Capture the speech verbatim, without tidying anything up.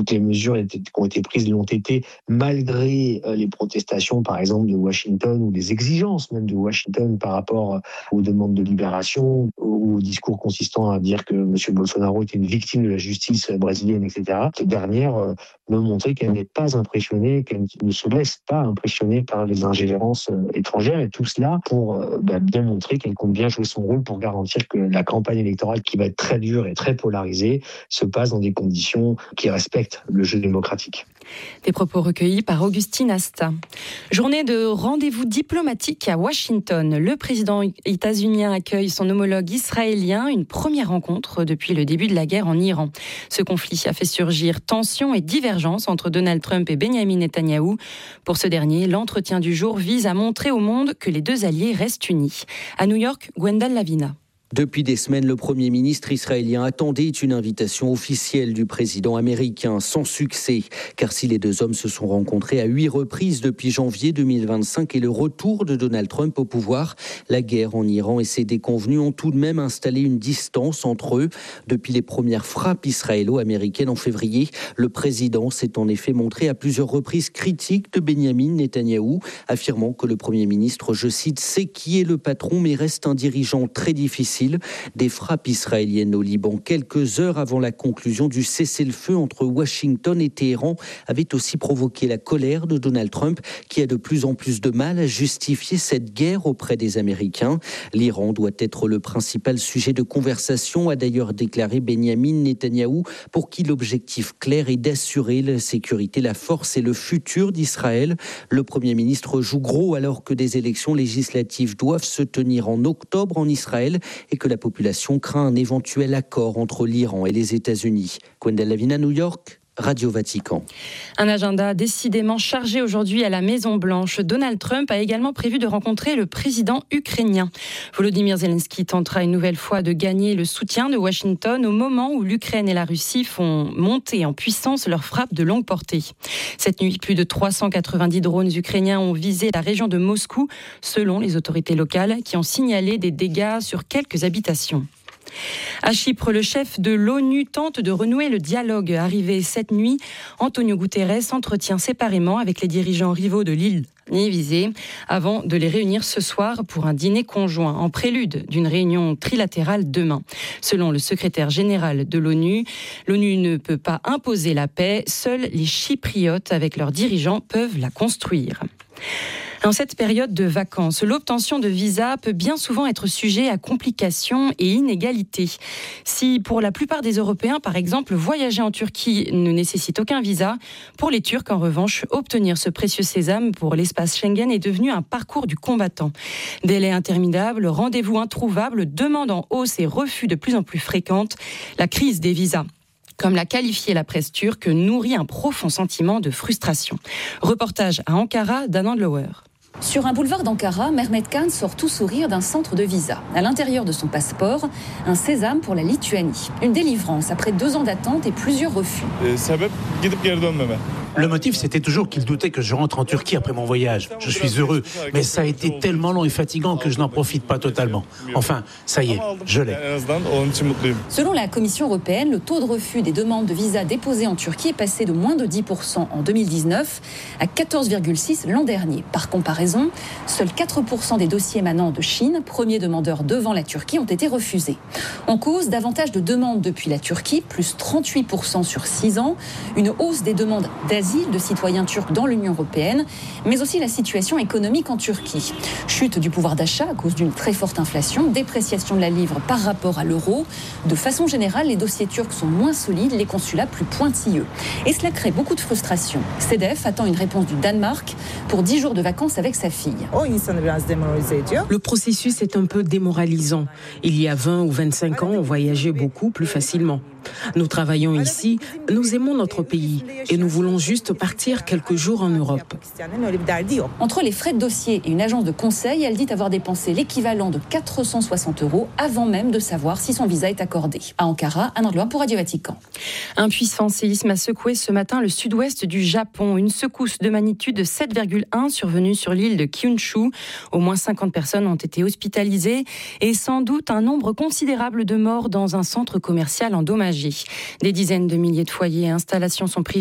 Toutes les mesures qui ont été prises l'ont été malgré les protestations, par exemple, de Washington ou les exigences même de Washington par rapport aux demandes de libération, au discours consistant à dire que M. Bolsonaro était une victime de la justice brésilienne, et cetera. Cette dernière me montrait qu'elle n'est pas impressionnée, qu'elle ne se laisse pas impressionner par les ingérences étrangères, et tout cela pour bah, bien montrer qu'elle compte bien jouer son rôle pour garantir que la campagne électorale, qui va être très dure et très polarisée, se passe dans des conditions qui respectent le jeu démocratique. Des propos recueillis par Augustine Asta. Journée de rendez-vous diplomatique à Washington. Le président états-unien accueille son homologue israélien, une première rencontre depuis le début de la guerre en Iran. Ce conflit a fait surgir tensions et divergences entre Donald Trump et Benjamin Netanyahou. Pour ce dernier, l'entretien du jour vise à montrer au monde que les deux alliés restent unis. À New York, Gwendal Lavina. Depuis des semaines, le Premier ministre israélien attendait une invitation officielle du président américain, sans succès. Car si les deux hommes se sont rencontrés à huit reprises depuis janvier deux mille vingt-cinq et le retour de Donald Trump au pouvoir, la guerre en Iran et ses déconvenus ont tout de même installé une distance entre eux. Depuis les premières frappes israélo-américaines en février, le président s'est en effet montré à plusieurs reprises critique de Benjamin Netanyahou, affirmant que le Premier ministre, je cite, sait qui est le patron mais reste un dirigeant très difficile. Des frappes israéliennes au Liban, quelques heures avant la conclusion du cessez-le-feu entre Washington et Téhéran, avaient aussi provoqué la colère de Donald Trump, qui a de plus en plus de mal à justifier cette guerre auprès des Américains. L'Iran doit être le principal sujet de conversation, a d'ailleurs déclaré Benjamin Netanyahou, pour qui l'objectif clair est d'assurer la sécurité, la force et le futur d'Israël. Le Premier ministre joue gros alors que des élections législatives doivent se tenir en octobre en Israël et que la population craint un éventuel accord entre l'Iran et les États-Unis. Gwendal Lavina, New York, Radio Vatican. Un agenda décidément chargé aujourd'hui à la Maison-Blanche. Donald Trump a également prévu de rencontrer le président ukrainien. Volodymyr Zelensky tentera une nouvelle fois de gagner le soutien de Washington au moment où l'Ukraine et la Russie font monter en puissance leurs frappes de longue portée. Cette nuit, plus de trois cent quatre-vingt-dix drones ukrainiens ont visé la région de Moscou, selon les autorités locales qui ont signalé des dégâts sur quelques habitations. À Chypre, le chef de l'ONU tente de renouer le dialogue. Arrivé cette nuit, Antonio Guterres s'entretient séparément avec les dirigeants rivaux de l'île visée avant de les réunir ce soir pour un dîner conjoint, en prélude d'une réunion trilatérale demain. Selon le secrétaire général de l'ONU, l'ONU ne peut pas imposer la paix, seuls les Chypriotes avec leurs dirigeants peuvent la construire. En cette période de vacances, l'obtention de visa peut bien souvent être sujet à complications et inégalités. Si pour la plupart des Européens, par exemple, voyager en Turquie ne nécessite aucun visa, pour les Turcs, en revanche, obtenir ce précieux sésame pour l'espace Schengen est devenu un parcours du combattant. Délais interminables, rendez-vous introuvables, demandes en hausse et refus de plus en plus fréquentes, la crise des visas, comme l'a qualifié la presse turque, nourrit un profond sentiment de frustration. Reportage à Ankara d'Anand Lower. Sur un boulevard d'Ankara, Mehmet Khan sort tout sourire d'un centre de visa. À l'intérieur de son passeport, un sésame pour la Lituanie. Une délivrance après deux ans d'attente et plusieurs refus. Le motif, c'était toujours qu'il doutait que je rentre en Turquie après mon voyage. Je suis heureux, mais ça a été tellement long et fatigant que je n'en profite pas totalement. Enfin, ça y est, je l'ai. Selon la Commission européenne, le taux de refus des demandes de visa déposées en Turquie est passé de moins de dix pour cent en deux mille dix-neuf à quatorze virgule six pour cent l'an dernier. Par comparaison, seuls quatre pour cent des dossiers émanant de Chine, premier demandeur devant la Turquie, ont été refusés. En cause, davantage de demandes depuis la Turquie, plus trente-huit pour cent sur six ans, une hausse des demandes d'asile de citoyens turcs dans l'Union européenne, mais aussi la situation économique en Turquie. Chute du pouvoir d'achat à cause d'une très forte inflation, dépréciation de la livre par rapport à l'euro. De façon générale, les dossiers turcs sont moins solides, les consulats plus pointilleux. Et cela crée beaucoup de frustration. C E D F attend une réponse du Danemark pour dix jours de vacances avec sa fille. Le processus est un peu démoralisant. Il y a vingt ou vingt-cinq ans, on voyageait beaucoup plus facilement. Nous travaillons ici, nous aimons notre pays et nous voulons juste partir quelques jours en Europe. Entre les frais de dossier et une agence de conseil, elle dit avoir dépensé l'équivalent de quatre cent soixante euros avant même de savoir si son visa est accordé. À Ankara, Anand Lower pour Radio Vatican. Un puissant séisme a secoué ce matin le sud-ouest du Japon. Une secousse de magnitude sept virgule un survenue sur l'île de Kyushu. Au moins cinquante personnes ont été hospitalisées et sans doute un nombre considérable de morts dans un centre commercial endommagé. endommagés. Des dizaines de milliers de foyers et installations sont privés